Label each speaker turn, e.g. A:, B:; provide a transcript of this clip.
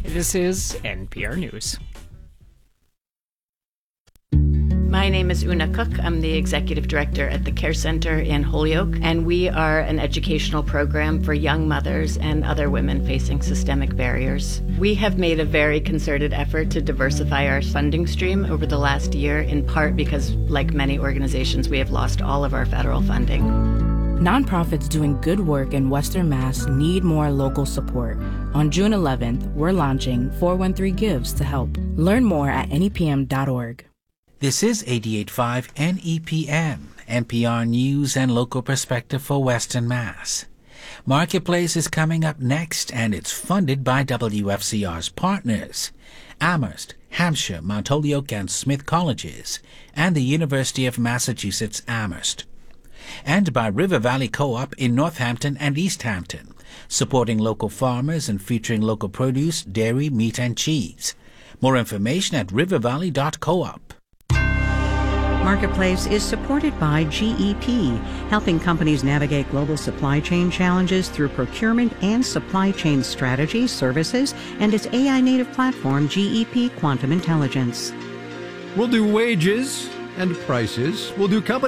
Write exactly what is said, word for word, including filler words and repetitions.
A: This is N P R News.
B: My name is Una Cook. I'm the executive director at the Care Center in Holyoke, and we are an educational program for young mothers and other women facing systemic barriers. We have made a very concerted effort to diversify our funding stream over the last year, in part because, like many organizations, we have lost all of our federal funding.
C: Nonprofits doing good work in Western Mass need more local support. On June eleventh, we're launching four one three Gives to help. Learn more at N E P M dot org.
D: This is eighty-eight point five N E P M, N P R News and local perspective for Western Mass. Marketplace is coming up next, and it's funded by W F C R's partners, Amherst, Hampshire, Mount Holyoke, and Smith Colleges, and the University of Massachusetts Amherst. And by River Valley Co-op in Northampton and East Hampton, supporting local farmers and featuring local produce, dairy, meat, and cheese. More information at river valley dot coop.
E: Marketplace is supported by G E P, helping companies navigate global supply chain challenges through procurement and supply chain strategy, services, and its A I-native platform, G E P Quantum Intelligence.
F: We'll do wages and prices. We'll do company